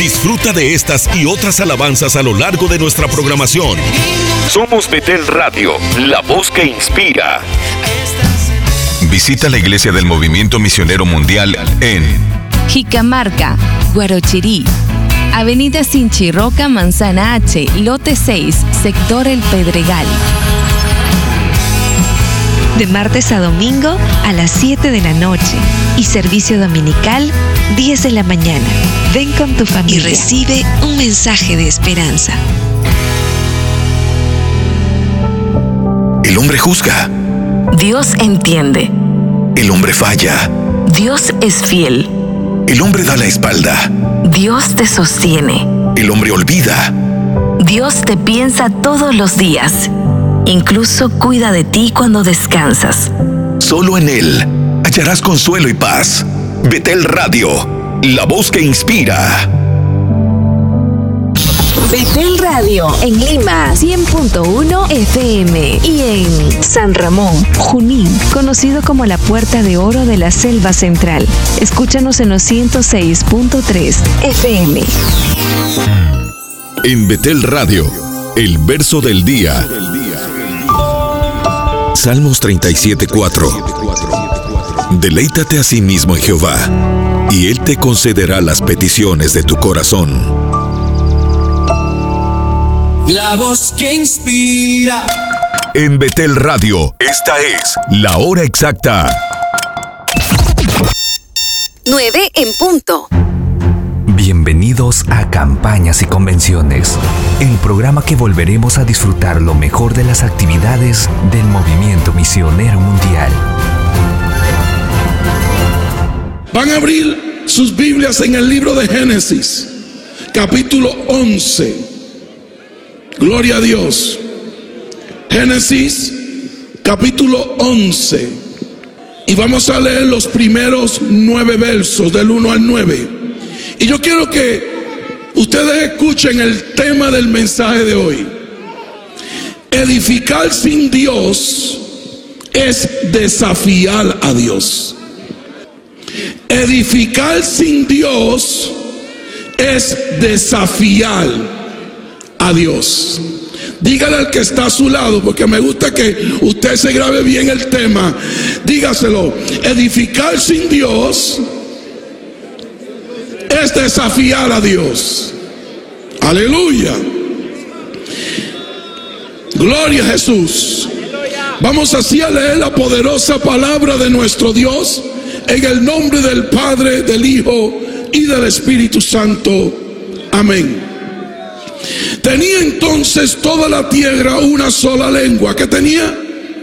Disfruta de estas y otras alabanzas a lo largo de nuestra programación. Somos Betel Radio, la voz que inspira. Visita la iglesia del Movimiento Misionero Mundial en Jicamarca, Guarochirí, Avenida Sinchirroca, Manzana H, Lote 6, Sector El Pedregal. De martes a domingo a las 7 de la noche y servicio dominical 10 de la mañana. Ven con tu familia y recibe un mensaje de esperanza. El hombre juzga. Dios entiende. El hombre falla. Dios es fiel. El hombre da la espalda. Dios te sostiene. El hombre olvida. Dios te piensa todos los días. Incluso cuida de ti cuando descansas. Solo en Él hallarás consuelo y paz. Betel Radio, la voz que inspira. Betel Radio en Lima 100.1 FM y en San Ramón, Junín, conocido como la Puerta de Oro de la Selva Central. Escúchanos en los 106.3 FM. En Betel Radio, el verso del día. Salmos 37:4. Deleítate a sí mismo en Jehová, y Él te concederá las peticiones de tu corazón. La voz que inspira. En Betel Radio, esta es la hora exacta. 9 en punto. Bienvenidos a Campañas y Convenciones, el programa que volveremos a disfrutar lo mejor de las actividades del Movimiento Misionero Mundial. Van a abrir sus Biblias en el libro de Génesis, capítulo 11. Gloria a Dios. Génesis, capítulo 11. Y vamos a leer los primeros 9 versos, del 1 al 9. Y yo quiero que ustedes escuchen el tema del mensaje de hoy. Edificar sin Dios es desafiar a Dios. Edificar sin Dios es desafiar a Dios. Dígale al que está a su lado, porque me gusta que usted se grabe bien el tema. Dígaselo. Edificar sin Dios es desafiar a Dios. Aleluya. Gloria a Jesús. Vamos así a leer la poderosa palabra de nuestro Dios en el nombre del Padre, del Hijo y del Espíritu Santo. Amén. Tenía entonces toda la tierra una sola lengua. ¿Qué tenía?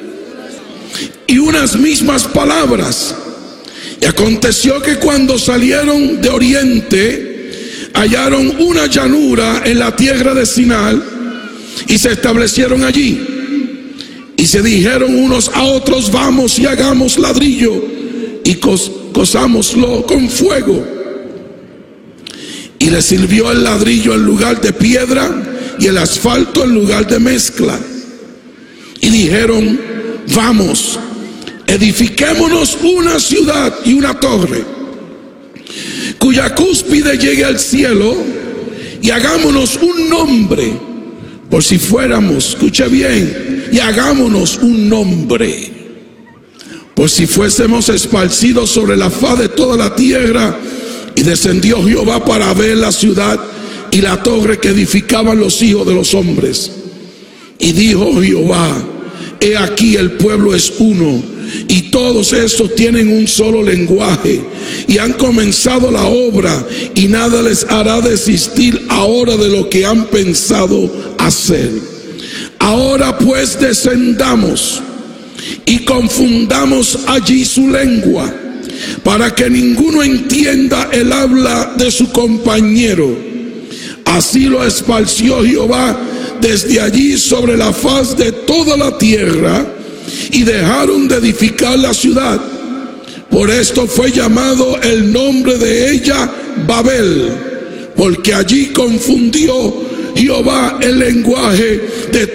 Y unas mismas palabras. Y aconteció que cuando salieron de oriente, hallaron una llanura en la tierra de Sinar y se establecieron allí. Y se dijeron unos a otros: vamos y hagamos ladrillo y cosámoslo con fuego. Y les sirvió el ladrillo en lugar de piedra y el asfalto en lugar de mezcla. Y dijeron: vamos, edifiquémonos una ciudad y una torre, cuya cúspide llegue al cielo, y hagámonos un nombre, por si fuéramos, escuche bien, y hagámonos un nombre, por si fuésemos esparcidos sobre la faz de toda la tierra. Y descendió Jehová para ver la ciudad y la torre que edificaban los hijos de los hombres. Y dijo Jehová: he aquí el pueblo es uno, y todos estos tienen un solo lenguaje, y han comenzado la obra, y nada les hará desistir ahora de lo que han pensado hacer. Ahora pues descendamos y confundamos allí su lengua, para que ninguno entienda el habla de su compañero. Así lo esparció Jehová desde allí sobre la faz de toda la tierra, y dejaron de edificar la ciudad. Por esto fue llamado el nombre de ella Babel, porque allí confundió Jehová el lenguaje de